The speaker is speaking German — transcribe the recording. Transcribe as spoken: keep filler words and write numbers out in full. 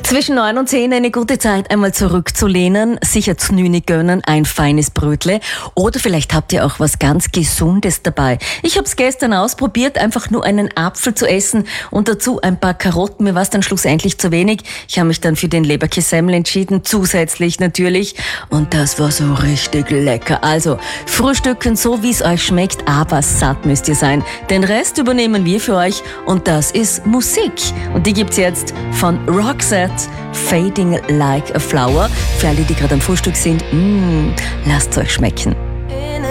Zwischen neun und zehn eine gute Zeit, einmal zurückzulehnen, sicher znüni gönnen, ein feines Brötle. Oder vielleicht habt ihr auch was ganz Gesundes dabei. Ich hab's gestern ausprobiert, einfach nur einen Apfel zu essen und dazu ein paar Karotten. Mir war's dann schlussendlich zu wenig. Ich habe mich dann für den Leberkässemmel entschieden, zusätzlich natürlich. Und das war so richtig lecker. Also, frühstücken so, wie es euch schmeckt, aber satt müsst ihr sein. Den Rest übernehmen wir für euch und das ist Musik. Und die gibt's jetzt von Roxette. Fading Like a Flower. Für alle, die gerade am Frühstück sind, mh, lasst es euch schmecken.